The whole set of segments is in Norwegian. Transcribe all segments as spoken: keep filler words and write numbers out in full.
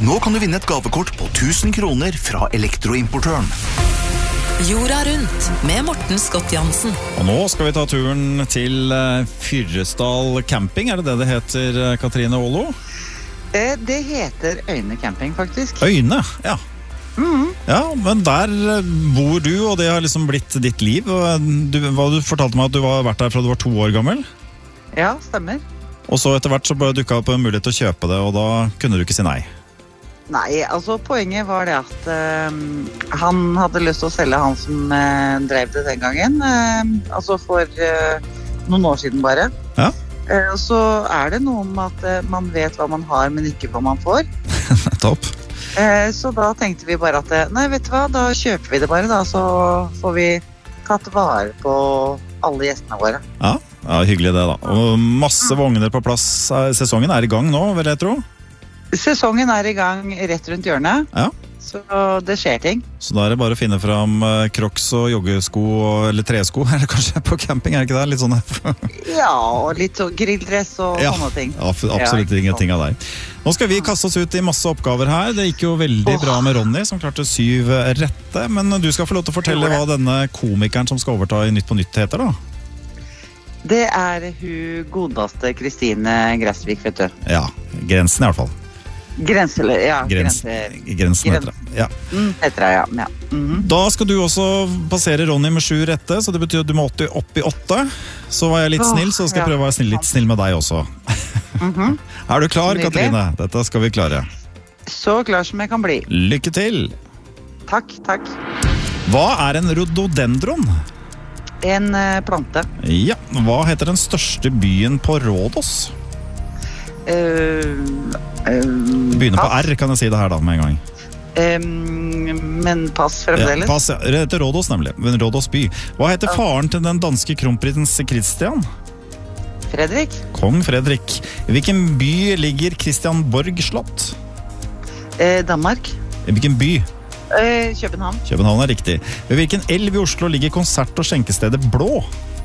Nå kan du vinne et gavekort på tusen kroner fra elektroimportøren. Jorda rundt med Morten Scott Jansen. Og nå skal vi ta turen til Fyresdal camping. Er det det det heter, Katrine Ålo? Det heter Øyne camping, faktisk. Øyne, ja. Mm. Ja, men der bor du, og det har liksom blitt ditt liv. Du, du fortalte meg at du har vært der fra du var to år gammel. Ja, stemmer. Og så etter hvert så bare dukket opp en mulighet til å kjøpe det, og da kunne du ikke si nei. Nei, altså poenget var det at uh, han hadde lyst til å selge han som uh, drev det den gangen. Uh, altså for uh, noen år siden bare. Ja. Uh, så er det noe med at uh, man vet hva man har, men ikke hva man får. Topp. Uh, så da tenkte vi bare at, nei, vet du hva, da kjøper vi det bare da, så får vi tatt vare på alle gjestene våre. Ja, ja, hyggelig det da. Og masse vogner på plass. Sesongen er i gang nå, vil jeg tro. Sesongen er i gang rett rundt hjørnet, ja. Så det skjer ting. Så da er det bare å finne fram crocs og joggesko, eller tresko, eller kanskje på camping, er det ikke det? Litt sånn ja, og litt så grilldress og ja, sånne ting. Ja, absolutt ja, ingenting av deg. Nå skal vi kaste oss ut i masse oppgaver her. Det gikk jo veldig oh. bra med Ronny, som klarte syv rette, men du skal få lov til å fortelle hva denne komikeren som skal overta i Nytt på Nytt heter da? Det er hun godeste Kristine Gressvik, vet du. Ja, Grensen i hvert fall. Grense, ja. Grens, grense, grensen heter det. Ja. Mm, heter det, ja. ja. Mm-hmm. Da skal du også passere Ronny med sju rette, så det betyr at du må opp i åtte. Så var jeg litt oh, snill, så skal jeg prøve å være snill, litt snill med deg også. Mm-hmm. Er du klar, Nydelig. Katrine? Dette skal vi klare. Så klar som jeg kan bli. Lykke til! Takk, takk. Hva er en rhododendron? En uh, plante. Ja, hva heter den største byen på Rhodos? Uh, uh, Begynner på R, kan jeg si det her da med en gang. Um, men pass fremdeles. Ja, pass, ja. Det heter Rhodos nemlig, men Rhodos by. Hva heter faren til den danske kronprins Christian? Fredrik. Kong Fredrik. I hvilken by ligger Christian Borg slott? Uh, Danmark. I hvilken by? Uh, København. København er riktig. Ved hvilken elv i Oslo ligger konsert- og skjenkestedet Blå?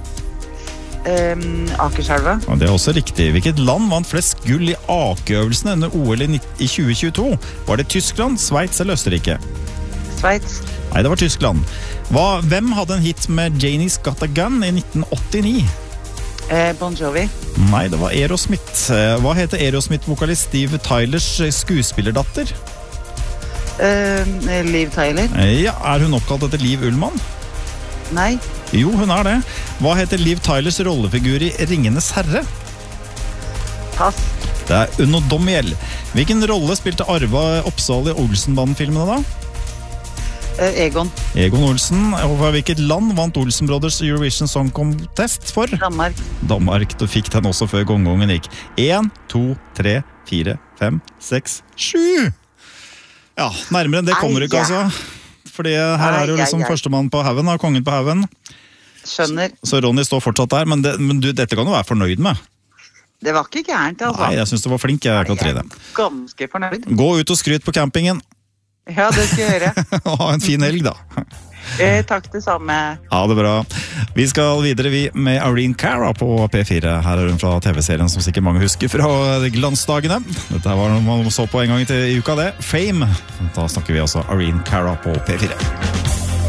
Um, Akerselva. Ja, det er også riktig. Hvilket land vant flest gull i akeøvelsene under O L i tjue tjueto? Var det Tyskland, Sveits eller Østerrike? Sveits. Nei, det var Tyskland. Hva, hvem hadde en hit med Janie's Got a Gun i nitten åttini? Uh, Bon Jovi. Nei, det var Aerosmith. Hva heter Aerosmith-vokalist Steve Tylers skuespillerdatter? Uh, Liv Tyler. Ja, er hun oppkalt etter Liv Ullmann? Nei. Jo, hun er det. Hva heter Liv Tylers rollefigur i Ringenes herre? Pass. Det er Uno Domiel. Hvilken rolle spilte Arva Oppsal i Olsenbanden-filmene da? Uh, Egon. Egon Olsen. Og fra hvilket land vant Olsen Brothers Eurovision Song Contest for? Danmark. Danmark, du fikk den også før gongongen gikk. En, to, tre, fire, fem, seks, sju! Ja, nærmere enn det kommer du ikke, altså. Fordi her er jo liksom førstemann på haven, kongen på haven. Skjønner. Så, så Ronny står fortsatt der, men, det, men du, dette kan du være fornøyd med. Det var ikke gærent, altså. Nei, jeg synes du var flink, jeg, Katrine. Jeg er ganske fornøyd. Gå ut og skryt på campingen. Ja, det skal jeg gjøre. Og ha en fin helg, da. Eh, takk det samme. Ja, det er bra. Vi skal videre vi med Irene Cara på P fire. Her er hun fra T V-serien som sikkert mange husker fra glansdagene. Dette var noe man så på en gang i uka, det. Fame. Da snakker vi altså Irene Cara på P fire.